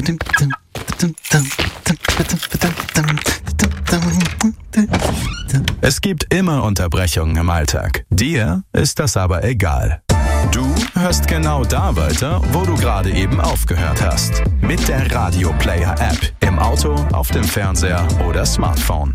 Es gibt immer Unterbrechungen im Alltag. Dir ist das aber egal. Du hörst genau da weiter, wo du gerade eben aufgehört hast. Mit der Radio Player App. Im Auto, auf dem Fernseher oder Smartphone.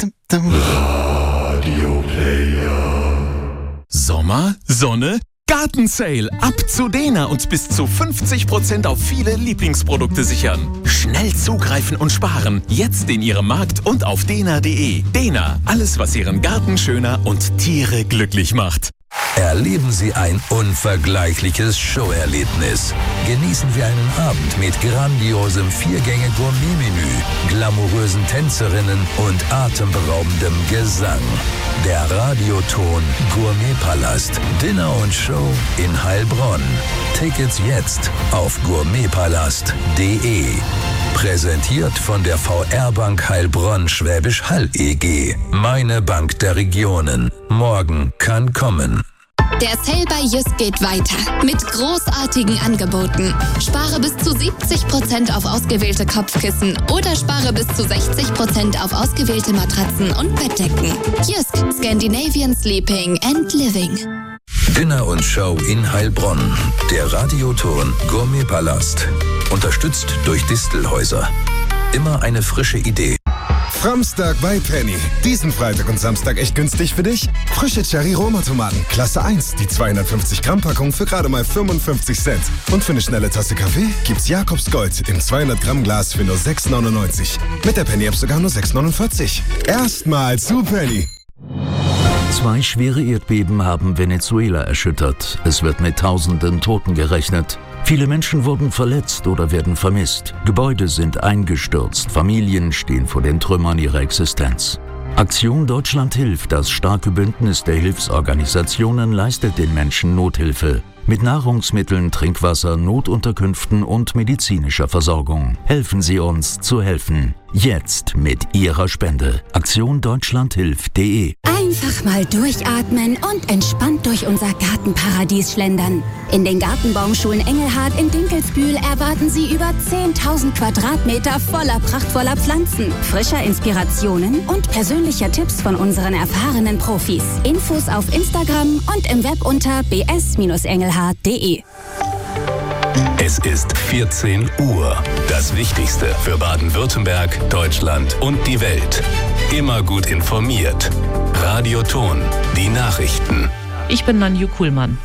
Radio Player. Sommer, Sonne, Gartensale. Ab zu Dena und bis zu 50% auf viele Lieblingsprodukte sichern. Schnell zugreifen und sparen. Jetzt in Ihrem Markt und auf dena.de. Dena, alles was Ihren Garten schöner und Tiere glücklich macht. Erleben Sie ein unvergleichliches Showerlebnis. Genießen Sie einen Abend mit grandiosem 4-Gänge-Gourmet-Menü, glamourösen Tänzerinnen und atemberaubendem Gesang. Der Radioton Gourmetpalast. Dinner und Show in Heilbronn. Tickets jetzt auf gourmetpalast.de. Präsentiert von der VR-Bank Heilbronn Schwäbisch Hall e.G. Meine Bank der Regionen. Morgen kann kommen. Der Sale bei Jysk geht weiter mit großartigen Angeboten. Spare bis zu 70% auf ausgewählte Kopfkissen oder spare bis zu 60% auf ausgewählte Matratzen und Bettdecken. Jysk, Scandinavian Sleeping and Living. Dinner und Show in Heilbronn. Der Radioton Gourmetpalast. Unterstützt durch Distelhäuser. Immer eine frische Idee. Framstag bei Penny. Diesen Freitag und Samstag echt günstig für dich? Frische Cherry-Rom-Tomaten, Klasse 1, die 250-Gramm-Packung für gerade mal 55 Cent. Und für eine schnelle Tasse Kaffee gibt's Jakobs Gold im 200-Gramm-Glas für nur 6,99. Mit der Penny-App sogar nur 6,49. Erstmal zu Penny. 2 schwere Erdbeben haben Venezuela erschüttert. Es wird mit Tausenden Toten gerechnet. Viele Menschen wurden verletzt oder werden vermisst. Gebäude sind eingestürzt. Familien stehen vor den Trümmern ihrer Existenz. Aktion Deutschland hilft, das starke Bündnis der Hilfsorganisationen, leistet den Menschen Nothilfe. Mit Nahrungsmitteln, Trinkwasser, Notunterkünften und medizinischer Versorgung. Helfen Sie uns zu helfen. Jetzt mit Ihrer Spende. AktionDeutschlandHilft.de. Einfach mal durchatmen und entspannt durch unser Gartenparadies schlendern. In den Gartenbaumschulen Engelhard in Dinkelsbühl erwarten Sie über 10.000 Quadratmeter voller prachtvoller Pflanzen, frischer Inspirationen und persönlicher Tipps von unseren erfahrenen Profis. Infos auf Instagram und im Web unter bs-engelhard.de. Es ist 14 Uhr. Das Wichtigste für Baden-Württemberg, Deutschland und die Welt. Immer gut informiert. Radioton, die Nachrichten. Ich bin Nanju Kuhlmann.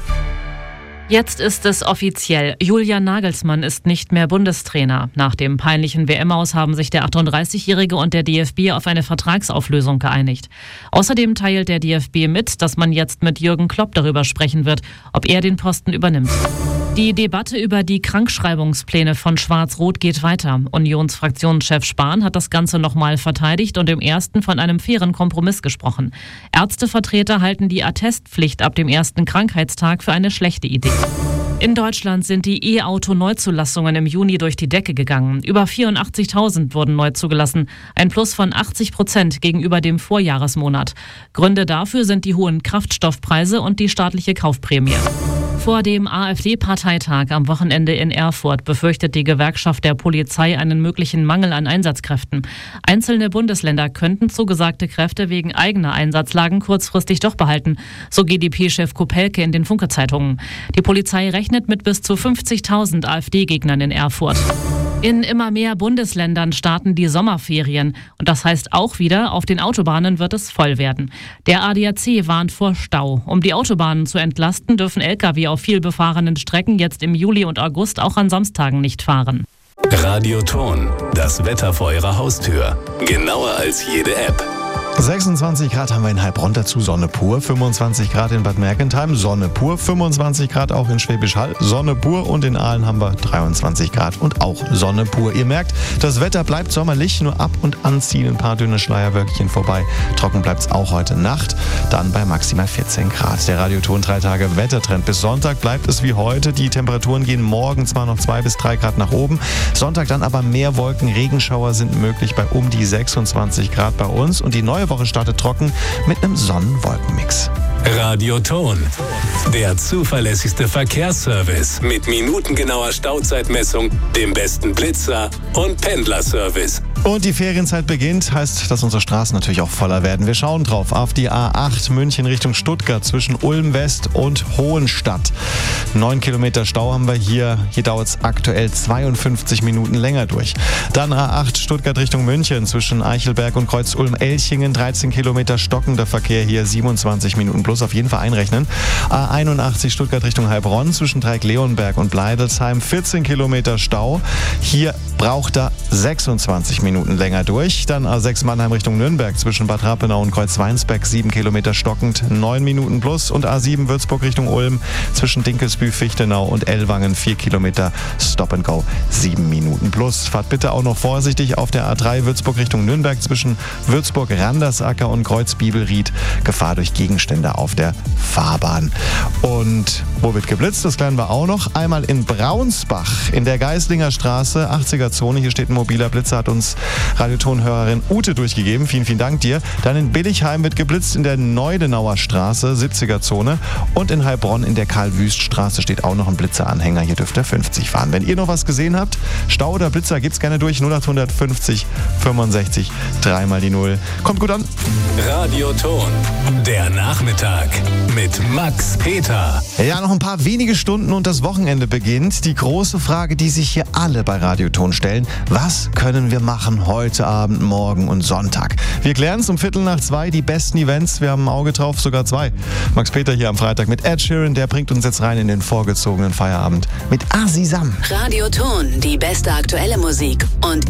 Jetzt ist es offiziell. Julian Nagelsmann ist nicht mehr Bundestrainer. Nach dem peinlichen WM-Aus haben sich der 38-Jährige und der DFB auf eine Vertragsauflösung geeinigt. Außerdem teilt der DFB mit, dass man jetzt mit Jürgen Klopp darüber sprechen wird, ob er den Posten übernimmt. Die Debatte über die Krankschreibungspläne von Schwarz-Rot geht weiter. Unionsfraktionschef Spahn hat das Ganze nochmal verteidigt und im ersten von einem fairen Kompromiss gesprochen. Ärztevertreter halten die Attestpflicht ab dem ersten Krankheitstag für eine schlechte Idee. In Deutschland sind die E-Auto-Neuzulassungen im Juni durch die Decke gegangen. Über 84.000 wurden neu zugelassen, ein Plus von 80% gegenüber dem Vorjahresmonat. Gründe dafür sind die hohen Kraftstoffpreise und die staatliche Kaufprämie. Vor dem AfD-Parteitag am Wochenende in Erfurt befürchtet die Gewerkschaft der Polizei einen möglichen Mangel an Einsatzkräften. Einzelne Bundesländer könnten zugesagte Kräfte wegen eigener Einsatzlagen kurzfristig doch behalten, so GdP-Chef Kopelke in den Funke-Zeitungen. Die Polizei rechnet mit bis zu 50.000 AfD-Gegnern in Erfurt. In immer mehr Bundesländern starten die Sommerferien. Und das heißt auch wieder, auf den Autobahnen wird es voll werden. Der ADAC warnt vor Stau. Um die Autobahnen zu entlasten, dürfen Lkw auf vielbefahrenen Strecken jetzt im Juli und August auch an Samstagen nicht fahren. Radioton, das Wetter vor Ihrer Haustür. Genauer als jede App. 26 Grad haben wir in Heilbronn, dazu Sonne pur, 25 Grad in Bad Mergentheim, Sonne pur, 25 Grad auch in Schwäbisch Hall, Sonne pur und in Aalen haben wir 23 Grad und auch Sonne pur. Ihr merkt, das Wetter bleibt sommerlich, nur ab und an ziehen ein paar dünne Schleierwölkchen vorbei. Trocken bleibt es auch heute Nacht, dann bei maximal 14 Grad. Der Radioton 3 Tage Wettertrend. Bis Sonntag bleibt es wie heute. Die Temperaturen gehen morgen zwar noch 2 bis 3 Grad nach oben, Sonntag dann aber mehr Wolken, Regenschauer sind möglich bei um die 26 Grad bei uns und die neue Woche startet trocken mit einem Sonnen-Wolkenmix. Radioton. Der zuverlässigste Verkehrsservice mit minutengenauer Stauzeitmessung, dem besten Blitzer und Pendlerservice. Und die Ferienzeit beginnt, heißt, dass unsere Straßen natürlich auch voller werden. Wir schauen drauf auf die A8 München Richtung Stuttgart zwischen Ulm West und Hohenstadt. 9 Kilometer Stau haben wir hier. Hier dauert es aktuell 52 Minuten länger durch. Dann A8 Stuttgart Richtung München zwischen Eichelberg und Kreuz Ulm-Elchingen. 13 Kilometer stockender Verkehr hier, 27 Minuten plus. Auf jeden Fall einrechnen. A81 Stuttgart Richtung Heilbronn zwischen Dreieck-Leonberg und Bleidelsheim. 14 Kilometer Stau. Hier braucht er 26 Minuten länger durch. Dann A6 Mannheim Richtung Nürnberg zwischen Bad Rappenau und Kreuzweinsberg 7 Kilometer stockend, 9 Minuten plus. Und A7 Würzburg Richtung Ulm zwischen Dinkelsbühl, Fichtenau und Ellwangen 4 Kilometer Stop and Go, 7 Minuten plus. Fahrt bitte auch noch vorsichtig auf der A3 Würzburg Richtung Nürnberg zwischen Würzburg, Randersacker und Kreuzbibelried. Gefahr durch Gegenstände auf der Fahrbahn. Und wo wird geblitzt? Das klären wir auch noch. Einmal in Braunsbach in der Geislinger Straße, 80er Zone. Hier steht ein mobiler Blitzer, hat uns Radioton-Hörerin Ute durchgegeben. Vielen, vielen Dank dir. Dann in Billigheim wird geblitzt in der Neudenauer Straße, 70er Zone. Und in Heilbronn in der Karl-Wüst-Straße steht auch noch ein Blitzeranhänger. Hier dürft ihr 50 fahren. Wenn ihr noch was gesehen habt, Stau oder Blitzer, geht's gerne durch. 0800 50 65 3 mal die 0. Kommt gut an. Radioton. Der Nachmittag mit Max Peter. Ja, noch ein paar wenige Stunden und das Wochenende beginnt. Die große Frage, die sich hier alle bei Radioton stellen: Was können wir machen heute Abend, morgen und Sonntag? Wir klären es um 1:45, die besten Events. Wir haben ein Auge drauf, sogar 2. Max Peter hier am Freitag mit Ed Sheeran, der bringt uns jetzt rein in den vorgezogenen Feierabend mit Asisam. Radioton, die beste aktuelle Musik und